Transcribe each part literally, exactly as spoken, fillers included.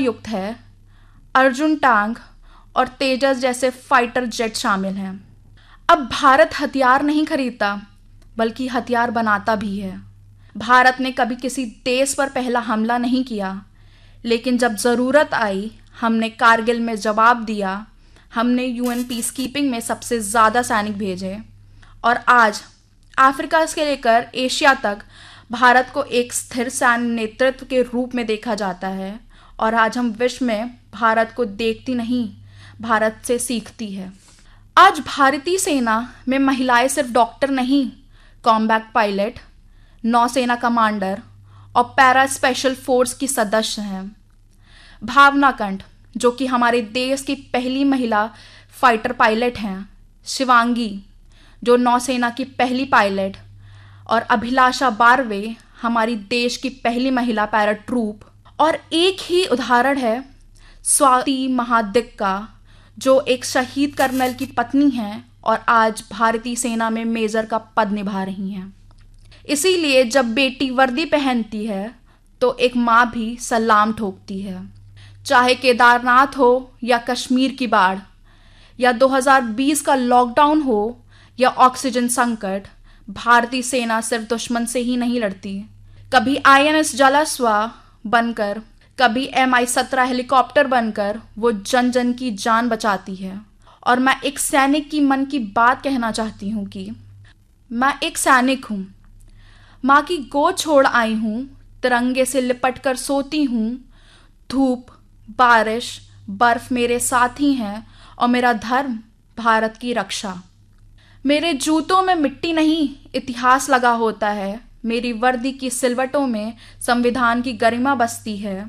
युक्त है। अर्जुन टैंक और तेजस जैसे फाइटर जेट शामिल हैं। अब भारत हथियार नहीं खरीदता बल्कि हथियार बनाता भी है। भारत ने कभी किसी देश पर पहला हमला नहीं किया, लेकिन जब ज़रूरत आई हमने कारगिल में जवाब दिया। हमने यूएन पीस कीपिंग में सबसे ज़्यादा सैनिक भेजे और आज अफ्रीका से लेकर एशिया तक भारत को एक स्थिर सैन्य नेतृत्व के रूप में देखा जाता है। और आज हम विश्व में भारत को देखती नहीं, भारत से सीखती है। आज भारतीय सेना में महिलाएं सिर्फ डॉक्टर नहीं, कॉम्बैट पायलट, नौसेना कमांडर और पैरा स्पेशल फोर्स की सदस्य हैं। भावना कंठ जो कि हमारे देश की पहली महिला फाइटर पायलट हैं, शिवांगी जो नौसेना की पहली पायलट, और अभिलाषा बारवे हमारी देश की पहली महिला पैराट्रूप। और एक ही उदाहरण है स्वाति महादिक का, जो एक शहीद कर्नल की पत्नी हैं और आज भारतीय सेना में मेजर का पद निभा रही हैं। इसीलिए जब बेटी वर्दी पहनती है तो एक माँ भी सलाम ठोकती है। चाहे केदारनाथ हो या कश्मीर की बाढ़ या दो हज़ार बीस का लॉकडाउन हो या ऑक्सीजन संकट, भारतीय सेना सिर्फ दुश्मन से ही नहीं लड़ती। कभी आईएनएस जलाश्वा बनकर, कभी एम आई सत्रह हेलीकॉप्टर बनकर वो जन जन की जान बचाती है। और मैं एक सैनिक की मन की बात कहना चाहती हूँ कि मैं एक सैनिक हूँ, माँ की गोद छोड़ आई हूँ, तिरंगे से लिपट कर सोती हूँ। धूप, बारिश, बर्फ मेरे साथी हैं और मेरा धर्म भारत की रक्षा। मेरे जूतों में मिट्टी नहीं, इतिहास लगा होता है। मेरी वर्दी की सिलवटों में संविधान की गरिमा बसती है।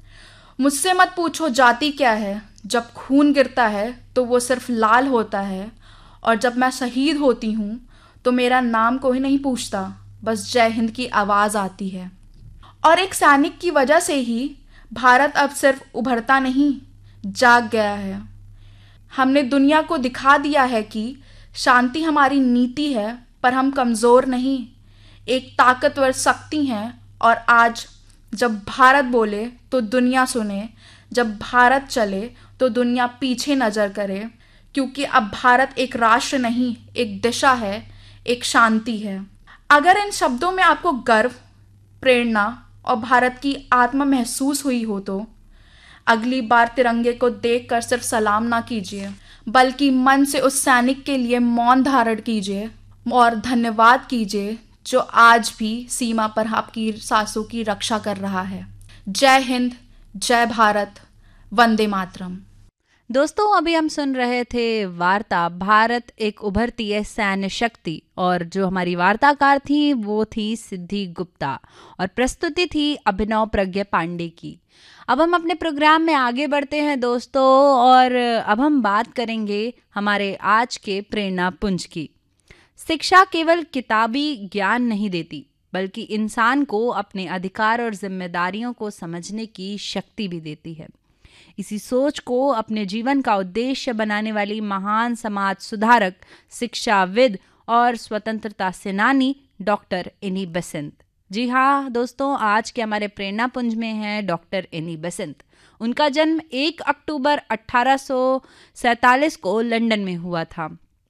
मुझसे मत पूछो जाति क्या है, जब खून गिरता है तो वो सिर्फ लाल होता है। और जब मैं शहीद होती हूँ तो मेरा नाम कोई नहीं पूछता, बस जय हिंद की आवाज़ आती है। और एक सैनिक की वजह से ही भारत अब सिर्फ उभरता नहीं, जाग गया है। हमने दुनिया को दिखा दिया है कि शांति हमारी नीति है, पर हम कमज़ोर नहीं, एक ताकतवर शक्ति हैं। और आज जब भारत बोले तो दुनिया सुने, जब भारत चले तो दुनिया पीछे नज़र करे, क्योंकि अब भारत एक राष्ट्र नहीं, एक दिशा है, एक शांति है। अगर इन शब्दों में आपको गर्व, प्रेरणा और भारत की आत्मा महसूस हुई हो तो अगली बार तिरंगे को देखकर सिर्फ सलाम ना कीजिए, बल्कि मन से उस सैनिक के लिए मौन धारण कीजिए और धन्यवाद कीजिए जो आज भी सीमा पर आपकी सांसों की रक्षा कर रहा है। जय हिंद, जय भारत, वंदे मातरम। दोस्तों, अभी हम सुन रहे थे वार्ता भारत एक उभरती है सैन्य शक्ति, और जो हमारी वार्ताकार थी वो थी सिद्धि गुप्ता और प्रस्तुति थी अभिनव प्रज्ञा पांडे की। अब हम अपने प्रोग्राम में आगे बढ़ते हैं दोस्तों, और अब हम बात करेंगे हमारे आज के प्रेरणा पुंज की। शिक्षा केवल किताबी ज्ञान नहीं देती, बल्कि इंसान को अपने अधिकार और जिम्मेदारियों को समझने की शक्ति भी देती है। इसी सोच को अपने जीवन का उद्देश्य बनाने वाली महान समाज सुधारक, शिक्षाविद और स्वतंत्रता सेनानी डॉक्टर एनी बेसेंट। जी हाँ दोस्तों, आज के हमारे प्रेरणा पुंज में हैं डॉक्टर एनी बेसेंट। उनका जन्म एक अक्टूबर अठारह सौ सैंतालीस को लंदन में हुआ था।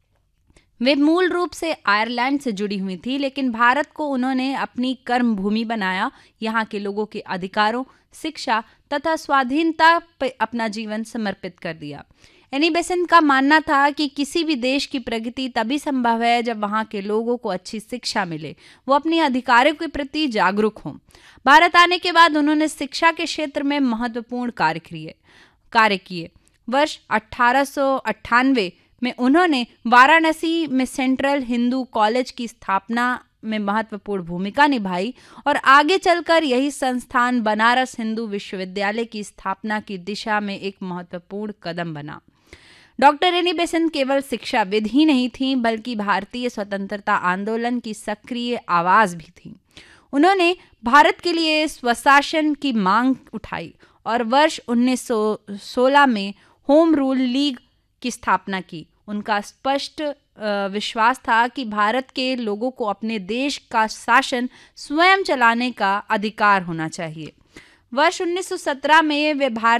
वे मूल रूप से आयरलैंड से जुड़ी हुई थी, लेकिन भारत को उन्होंने अपनी कर्म भूमि बनाया। यहाँ के लोगों के अधिकारों, शिक्षा तथा स्वाधीनता पर अपना जीवन समर्पित कर दिया। एनी बेसेंट का मानना था कि किसी भी देश की प्रगति तभी संभव है जब वहाँ के लोगों को अच्छी शिक्षा मिले, वो अपने अधिकारों के प्रति जागरूक हों। भारत आने के बाद उन्होंने शिक्षा के क्षेत्र में महत्वपूर्ण कार्य किए कार्य किए वर्ष अठारह सौ अट्ठानवे में उन्होंने वाराणसी में सेंट्रल हिंदू कॉलेज की स्थापना में महत्वपूर्ण भूमिका निभाई और आगे चलकर यही संस्थान बनारस हिंदू विश्वविद्यालय की स्थापना की दिशा में एक महत्वपूर्ण कदम बना। डॉक्टर एनी बेसेंट केवल शिक्षाविद ही नहीं थी, बल्कि भारतीय स्वतंत्रता आंदोलन की सक्रिय आवाज भी थी। उन्होंने भारत के लिए स्वशासन की मांग उठाई और वर्ष उन्नीस सौ सोलह में होम रूल लीग की स्थापना की। उनका स्पष्ट विश्वास था कि भारत के लोगों को अपने देश का शासन स्वयं चलाने का अधिकार होना चाहिए। वर्ष उन्नीस सौ सत्रह में वे भारत